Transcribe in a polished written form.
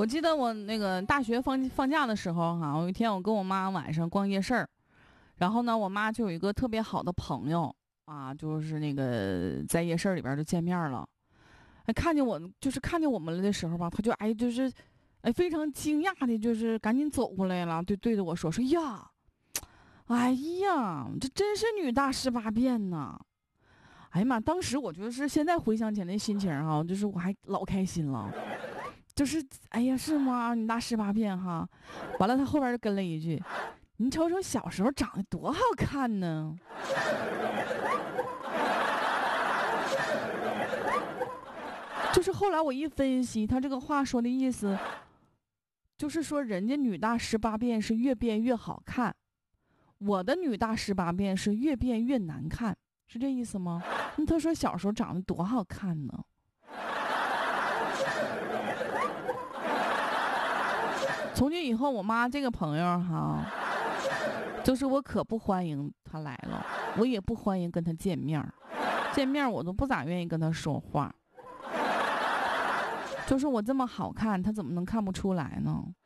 我记得我那个大学放假的时候哈，有一天我跟我妈晚上逛夜市儿，然后呢，我妈就有一个特别好的朋友啊，就是那个在夜市里边就见面了。哎，看见我们了的时候吧，她就非常惊讶的，就是赶紧走过来了，对着我说呀，哎呀，这真是女大十八变呐！哎呀妈，当时我就是现在回想起来那心情哈，就是我还老开心了。就是哎呀，是吗？你大十八变哈，完了他后边就跟了一句：“你瞅瞅小时候长得多好看呢。”就是后来我一分析，他这个话说的意思，就是说人家女大十八变是越变越好看，我的女大十八变是越变越难看，是这意思吗？那他说小时候长得多好看呢。从今以后，我妈这个朋友哈，就是我可不欢迎她来了，我也不欢迎跟她见面我都不咋愿意跟她说话。就是我这么好看，她怎么能看不出来呢？